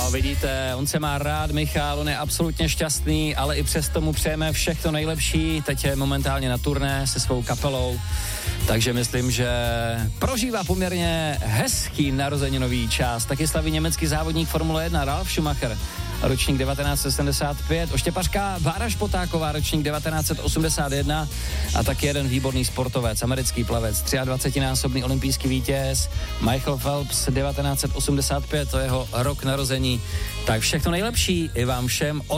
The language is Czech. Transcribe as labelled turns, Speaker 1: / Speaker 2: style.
Speaker 1: No, vidíte, on se má rád, Michal, on je absolutně šťastný, ale i přesto mu přejeme všechno nejlepší. Teď je momentálně na turné se svou kapelou, takže myslím, že prožívá poměrně hezký narozeninový čas. Taky slaví německý závodník Formule 1 Ralf Schumacher, ročník 1975, oštěpařka Bára Špotáková, ročník 1981 a taky jeden výborný sportovec, americký plavec, 23násobný olympijský vítěz Michael Phelps, 1985, to je jeho rok narození. Tak všechno nejlepší i vám všem od